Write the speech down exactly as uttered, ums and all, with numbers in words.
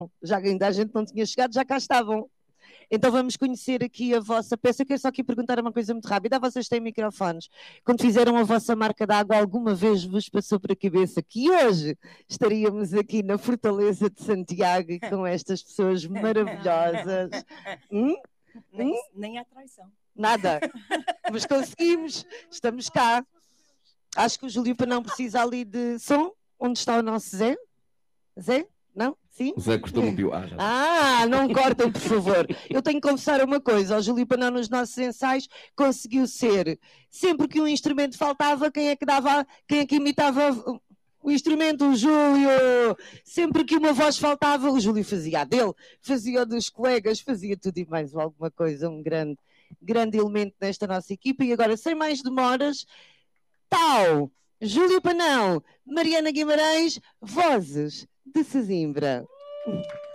Já ainda a gente não tinha chegado, já cá estavam. Então vamos conhecer aqui a vossa peça. Eu quero só aqui perguntar uma coisa muito rápida. Vocês têm microfones. Quando fizeram a vossa marca de água, alguma vez vos passou por a cabeça que hoje estaríamos aqui na Fortaleza de Santiago com estas pessoas maravilhosas? Hum? Nem, Hum? nem a traição. Nada. Mas conseguimos. Estamos cá. Acho que o Júlio para não precisa ali de som. Onde está o nosso Zé? Zé? Não? Sim? O Zé cortou um pio. Ah, já. Ah, não cortem, por favor. Eu tenho que confessar uma coisa. O Júlio Panão nos nossos ensaios conseguiu ser. Sempre que um instrumento faltava, quem é que dava, quem é que imitava o instrumento? O Júlio. Sempre que uma voz faltava, o Júlio fazia a dele, fazia a dos colegas, fazia tudo e mais alguma coisa. Um grande, grande elemento nesta nossa equipa. E agora, sem mais demoras, tal, Júlio Panão, Mariana Guimarães, vozes de Sesimbra.